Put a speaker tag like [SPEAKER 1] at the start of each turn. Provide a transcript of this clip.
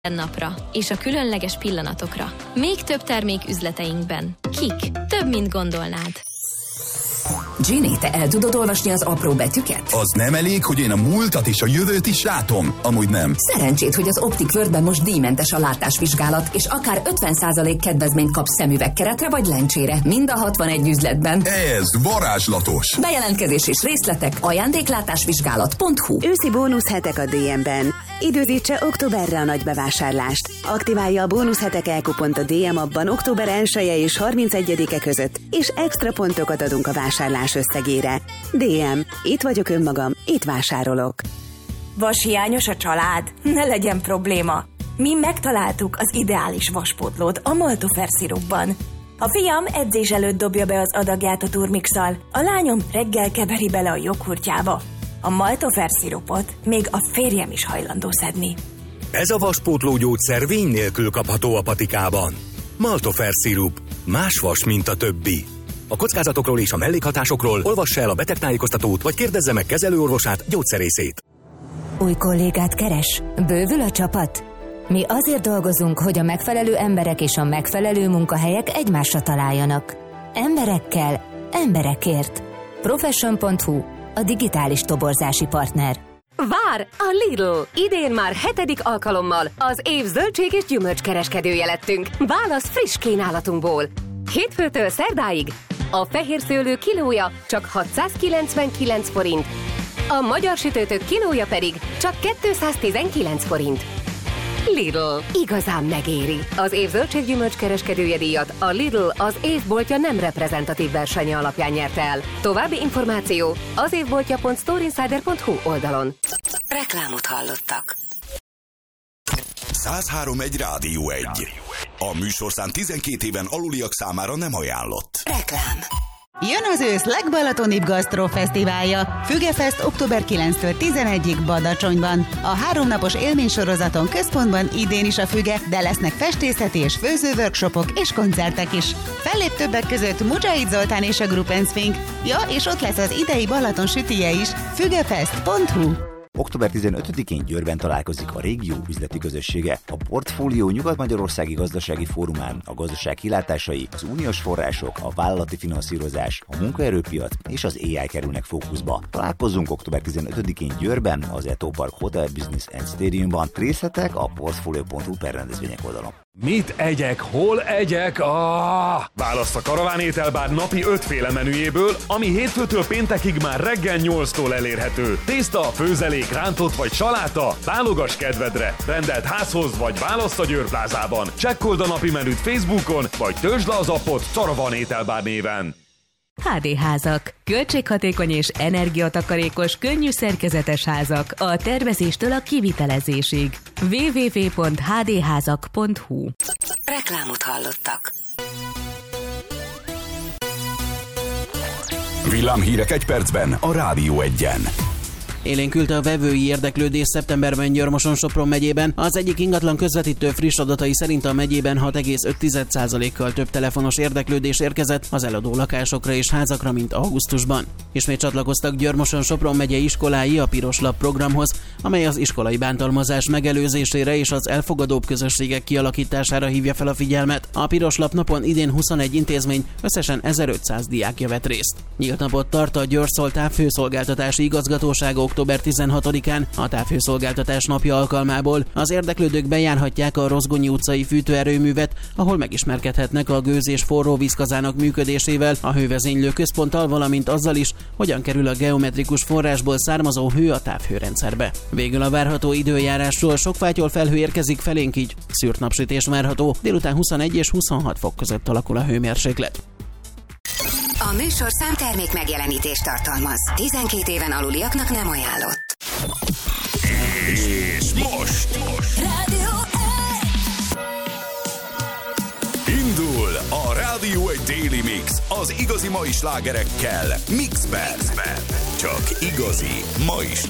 [SPEAKER 1] napra és a különleges pillanatokra. Még több termék üzleteinkben. Kik? Több, mint gondolnád.
[SPEAKER 2] Ginny, te el tudod olvasni az apró betűket?
[SPEAKER 3] Az nem elég, hogy én a múltat és a jövőt is látom? Amúgy nem.
[SPEAKER 2] Szerencsét, hogy az Optic Worldben most díjmentes a látásvizsgálat, és akár 50% kedvezményt kapsz szemüvegkeretre vagy lencsére. Mind a 61 üzletben.
[SPEAKER 3] Ez varázslatos.
[SPEAKER 2] Bejelentkezés és részletek ajándéklátásvizsgálat.hu.
[SPEAKER 4] Őszi bónuszhetek a DM-ben. Időzítse októberre a nagy bevásárlást. Aktiválja a bónuszhetek elkupont a DM appban október 1-e és 31-e között, és extra pontokat adunk a vásárlás összegére. DM. Itt vagyok önmagam, itt vásárolok.
[SPEAKER 5] Vashiányos a család? Ne legyen probléma. Mi megtaláltuk az ideális vaspótlót a Maltofer szirupban. A fiam edzés előtt dobja be az adagját a turmixal, a lányom reggel keveri bele a joghurtjába. A Maltofer szirupot még a férjem is hajlandó szedni.
[SPEAKER 6] Ez a vaspótló gyógyszer vény nélkül kapható a patikában. Maltofer szirup. Más vas, mint a többi. A kockázatokról és a mellékhatásokról olvassa el a betegtájékoztatót, vagy kérdezze meg kezelőorvosát, gyógyszerészét.
[SPEAKER 7] Új kollégát keres? Bővül a csapat? Mi azért dolgozunk, hogy a megfelelő emberek és a megfelelő munkahelyek egymásra találjanak. Emberekkel, emberekért. Profession.hu, a digitális toborzási partner.
[SPEAKER 8] Vár a Lidl! Idén már 7. alkalommal az év zöldség és gyümölcskereskedője lettünk. Válasz friss kínálatunkból. Hétfőtől szerdáig a fehér szőlő kilója csak 699 forint, a magyar sütőtök kilója pedig csak 219 forint. Lidl. Igazán megéri. Az év zöldséggyümölcs kereskedője díjat a Lidl az évboltja nem reprezentatív versenye alapján nyerte el. További információ az évboltja.storeinsider.hu oldalon.
[SPEAKER 4] Reklámot hallottak.
[SPEAKER 3] 103.1 Rádió 1. A műsorszám 12 éven aluliak számára nem ajánlott.
[SPEAKER 4] Reklám.
[SPEAKER 9] Jön az ősz legbalatonibb gasztrofesztiválja. Fügefest október 9-től 11-ig Badacsonyban. A 3 napos élménysorozaton központban idén is a Füge, de lesznek festészeti és főzőworkshopok és koncertek is. Fellép többek között Mujahid Zoltán és a Gruppenszfink. Ja, és ott lesz az idei Balaton sütije is. Fügefest.hu.
[SPEAKER 10] Október 15-én Győrben találkozik a régió üzleti közössége. A Portfólió Nyugat-Magyarországi Gazdasági Fórumán a gazdaság kilátásai, az uniós források, a vállalati finanszírozás, a munkaerőpiac és az AI kerülnek fókuszba. Találkozzunk október 15-én Győrben, az Eto Park Hotel Business and Stadiumban. Részletek a portfolio.hu per rendezvények oldalon.
[SPEAKER 11] Mit egyek? Hol egyek? Választ a Karaván ételbár napi 5 féle menüjéből, ami hétfőtől péntekig már reggel 8-tól elérhető. Tészta, főzelék, rántott vagy saláta? Válogass kedvedre! Rendelt házhoz vagy választ a Győr plázában. Csekkold a napi menüt Facebookon, vagy töltsd le az appot Karaván ételbár néven.
[SPEAKER 12] HD házak. Költséghatékony és energiatakarékos, könnyű szerkezetes házak a tervezéstől a kivitelezésig. www.hdházak.hu.
[SPEAKER 4] Reklámot hallottak.
[SPEAKER 3] Villámhírek egy percben a Rádió 1-en.
[SPEAKER 13] Élénkült a vevői érdeklődés szeptemberben Győr-Moson-Sopron megyében. Az egyik ingatlan közvetítő friss adatai szerint a megyében 6,5%-kal több telefonos érdeklődés érkezett az eladó lakásokra és házakra, mint augusztusban. Ismét csatlakoztak Győr-Moson-Sopron megye iskolái a Piros Lap programhoz, amely az iskolai bántalmazás megelőzésére és az elfogadóbb közösségek kialakítására hívja fel a figyelmet. A Piros Lap napon idén 21 intézmény, összesen 1500 diákja vett részt. Nyílt napot tart a Győr-Szol távfőszolgáltatási igazgatósága október 16-án, a távhőszolgáltatás napja alkalmából. Az érdeklődők bejárhatják a Rozgonyi utcai fűtőerőművet, ahol megismerkedhetnek a gőz- és forróvízkazának működésével, a hővezénylő központtal, valamint azzal is, hogyan kerül a geometrikus forrásból származó hő a távhőrendszerbe. Végül a várható időjárásról: sokfátyol felhő érkezik felénk, így szűrt napsütés várható, délután 21 és 26 fok között alakul a hőmérséklet.
[SPEAKER 4] A műsorszám termék megjelenítést tartalmaz. 12 éven aluliaknak nem ajánlott.
[SPEAKER 3] És most
[SPEAKER 4] Rádió 1.
[SPEAKER 3] indul a Rádió 1 Daily Mix az igazi mai slágerekkel Mixben. Csak igazi mai slágerek.